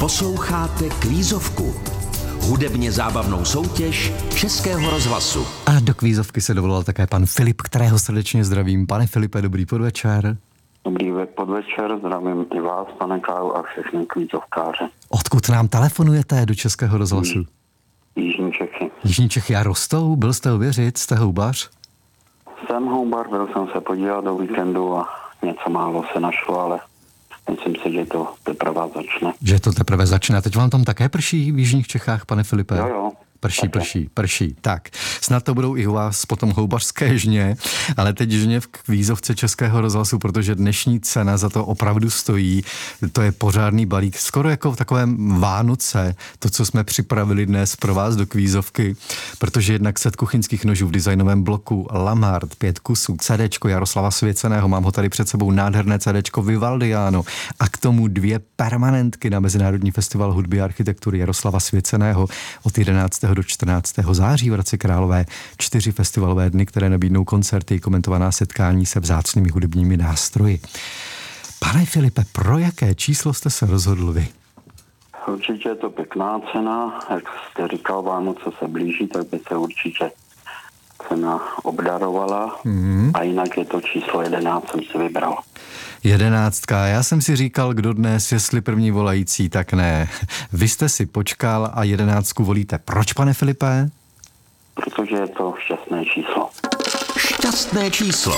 Posloucháte Kvízovku, hudebně zábavnou soutěž Českého rozhlasu. A do Kvízovky se dovolal také pan Filip, kterého srdečně zdravím. Pane Filipe, dobrý podvečer. Dobrý podvečer, zdravím i vás, pane Káju, a všechny kvízovkáře. Odkud nám telefonujete do Českého rozhlasu? Jižní Čechy. Jižní Čechy a rostou? Byl jste ověřit? Jste houbař? Jsem houbař, byl jsem se podívat do víkendu a něco málo se našlo, ale myslím si, že to teprve začne. Že to teprve začne. A teď vám tam také prší v Jižních Čechách, pane Filipe? Jo. Prší. Tak, snad to budou i u vás potom houbařské žně, ale teď žně v Kvízovce Českého rozhlasu, protože dnešní cena za to opravdu stojí. To je pořádný balík, skoro jako v takovém Vánoce, to, co jsme připravili dnes pro vás do Kvízovky, protože jednak set kuchyňských nožů v designovém bloku Lamart, 5 kusů, CDčko Jaroslava Svěceného, mám ho tady před sebou, nádherné CDčko Vivaldiano a k tomu 2 permanentky na Mezinárodní festival hudby a architektury Jaroslava Svěceného od 11. do 14. září v Hradci Králové, 4 festivalové dny, které nabídnou koncerty, komentovaná setkání se vzácnými hudebními nástroji. Pane Filipe, pro jaké číslo jste se rozhodl vy? Určitě je to pěkná cena, jak jste říkal, Vánoce se blíží, tak by se určitě cena obdarovala a jinak je to číslo 11, jsem si vybral. 11. Já jsem si říkal, kdo dnes, jestli první volající, tak ne. Vy jste si počkal a 11 volíte. Proč, pane Filipe? Protože je to šťastné číslo. Šťastné číslo.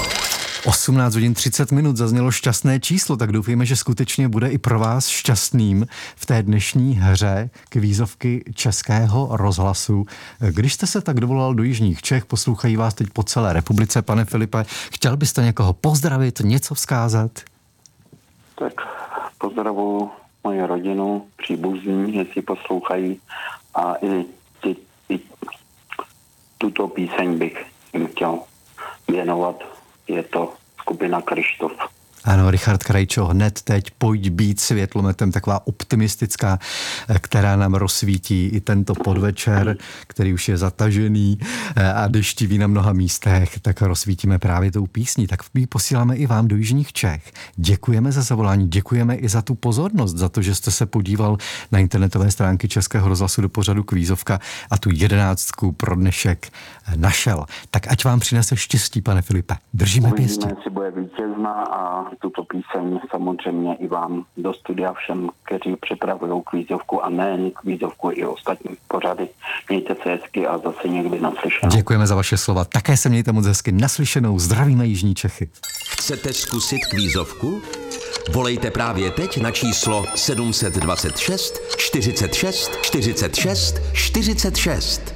18 hodin 30 minut zaznělo šťastné číslo, tak doufejme, že skutečně bude i pro vás šťastným v té dnešní hře Kvízovky Českého rozhlasu. Když jste se tak dovolal do Jižních Čech, poslouchají vás teď po celé republice, pane Filipe, chtěl byste někoho pozdravit, něco vzkázat? Tak pozdravuji moji rodinu, příbuzní, jestli poslouchají, a i tuto píseň bych jim chtěl věnovat. Je to skupina Kryštof. Ano, Richard Krajčo, hned teď pojď být světlometem, taková optimistická, která nám rozsvítí i tento podvečer, který už je zatažený a deštivý na mnoha místech, tak rozsvítíme právě tou písní. Tak my posíláme i vám do Jižních Čech. Děkujeme za zavolání, děkujeme i za tu pozornost, za to, že jste se podíval na internetové stránky Českého rozhlasu do pořadu Kvízovka a tu 11 pro dnešek našel. Tak ať vám přinese štěstí, pane Filipe. Držíme pěstí. Uvidíme, jestli bude vítězná, a tuto píseň samozřejmě i vám do studia všem, kteří připravují Kvízovku a nejen Kvízovku, i ostatní pořady. Mějte se hezky a zase někdy naslyšenou. Děkujeme za vaše slova. Také se mějte moc hezky. Naslyšenou. Zdravíme Jižní Čechy. Chcete zkusit Kvízovku? Volejte právě teď na číslo 726 46 46 46.